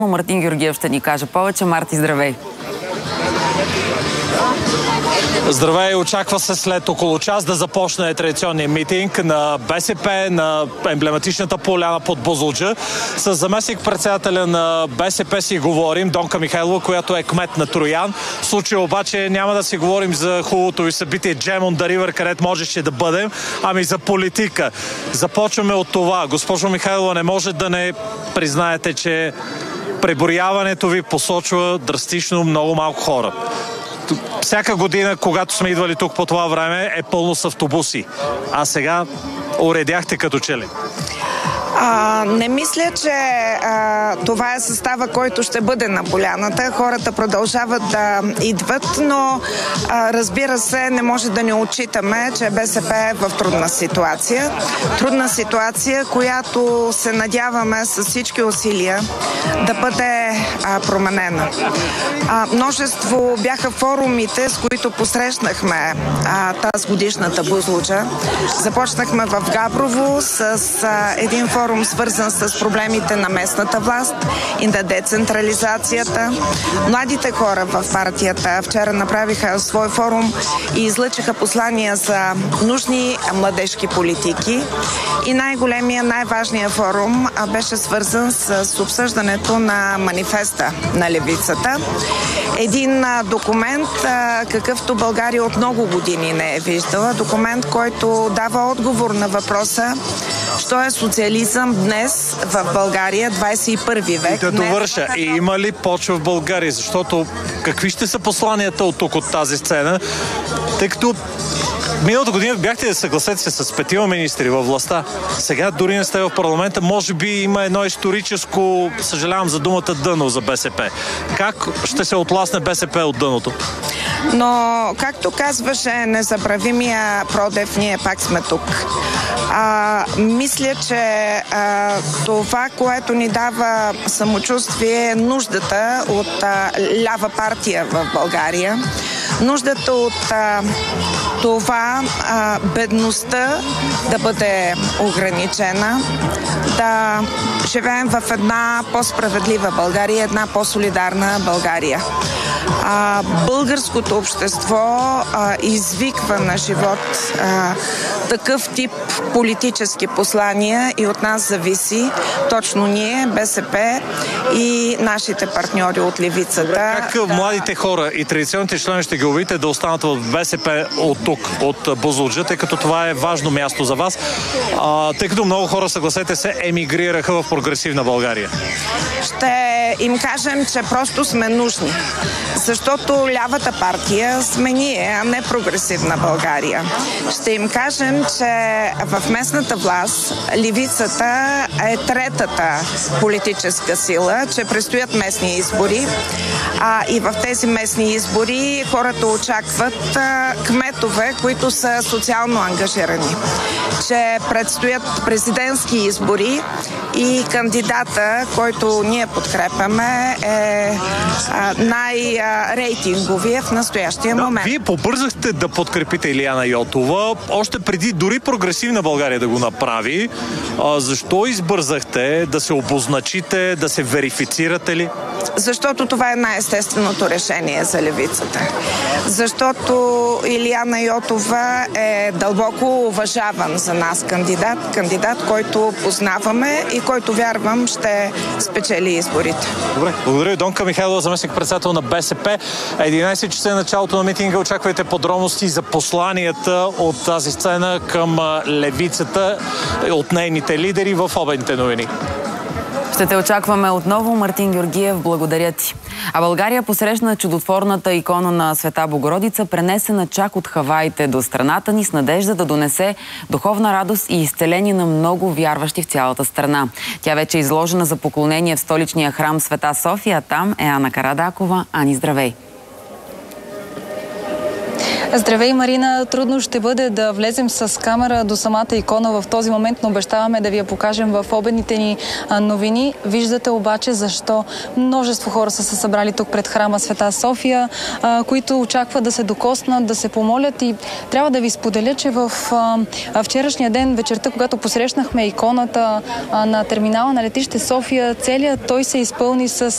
Мартин Георгиев ще ни каже повече. Марти, здравей! Здравей! Очаква се след около час да започне традиционния митинг на БСП на емблематичната поляна под Бузлуджа. С заместник-председателя на БСП си говорим, Донка Михайлова, която е кмет на Троян. В случая обаче няма да си говорим за хубавото ви събитие Jam on the River, където можеше да бъдем, ами за политика. Започваме от това. Госпожо Михайлова, не може да не признаете, че преброяването ви посочва драстично много малко хора. Всяка година, когато сме идвали тук по това време, е пълно с автобуси. А сега уредяхте като че ли? Не мисля, че това е състава, който ще бъде на поляната. Хората продължават да идват, но разбира се, не може да не отчитаме, че БСП е в трудна ситуация. Трудна ситуация, която се надяваме с всички усилия да бъде променена. Множество бяха форумите, с които посрещнахме тази годишната Бузлуджа. Започнахме в Габрово с един форум, свързан с проблемите на местната власт и на децентрализацията. Младите хора в партията вчера направиха свой форум и излъчиха послания за нужни младежки политики. И най-големия, най-важният форум беше свързан с обсъждането на манифеста на левицата. Един документ, какъвто България от много години не е виждала. Документ, който дава отговор на въпроса що е социализъм днес в България, 21 век. Да довърша. И има ли почва в България? Защото какви ще са посланията от тук, от тази сцена? Тъй като миналата година бяхте да съгласете се с 5 министри във властта. Сега дори не сте в парламента. Може би има едно историческо, съжалявам за думата, дъно за БСП. Как ще се отласне БСП от дъното? Но, както казваше незабравимия Продев, ние пак сме тук. Мисля, че това, което ни дава самочувствие, е нуждата от лява партия в България. Нуждата от това бедността да бъде ограничена, да живеем в една по-справедлива България, една по-солидарна България. Българското общество извиква на живот такъв тип политически послания и от нас зависи точно ние, БСП и нашите партньори от левицата. Как младите хора и традиционните членове ще ги увидите да останат в БСП от тук, от Бузлуджа, тъй като това е важно място за вас, тъй като много хора, съгласете се, емигрираха в прогресивна България? Ще им кажем, че просто сме нужни. Защото лявата партия сме ние, а не прогресивна България. Ще им кажем, че в местната власт левицата е третата политическа сила, че предстоят местни избори. И в тези местни избори хората очакват кметове, които са социално ангажирани. Че предстоят президентски избори и кандидата, който ние подкрепяме, е най-рейтинговия в настоящия момент. Вие побързахте да подкрепите Илияна Йотова, още преди дори прогресивна България да го направи. Защо избързахте да се обозначите, да се верифицирате ли? Защото това е най-естественото решение за левицата. Защото Илияна Йотова е дълбоко уважаван за нас кандидат, който познаваме и който, вярвам, ще спечели изборите. Добре, благодаря. Донка Михайлова, заместник-председател на БСП. 11 часа е началото на митинга. Очаквайте подробности за посланията от тази сцена към левицата, от нейните лидери в обедните новини. Ще те очакваме отново, Мартин Георгиев, благодаря ти. А България посрещна чудотворната икона на Света Богородица, пренесена чак от Хаваите до страната ни с надежда да донесе духовна радост и изцеление на много вярващи в цялата страна. Тя вече е изложена за поклонение в столичния храм Света София. Там е Ана Карадакова. Ани, здравей! Здравей, Марина! Трудно ще бъде да влезем с камера до самата икона в този момент, но обещаваме да ви я покажем в обедните ни новини. Виждате обаче защо множество хора са се събрали тук пред храма Света София, които очакват да се докоснат, да се помолят, и трябва да ви споделя, че в вчерашния ден, вечерта, когато посрещнахме иконата на терминала на летище София, целият той се изпълни с